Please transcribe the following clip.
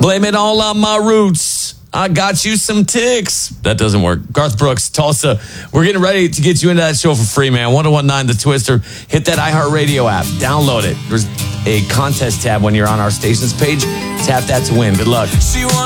Blame it all on my roots. I got you some ticks. That doesn't work. Garth Brooks, Tulsa. We're getting ready to get you into that show for free, man. 1019 The Twister. Hit that iHeartRadio app. Download it. There's a contest tab when you're on our station's page. Tap that to win. Good luck.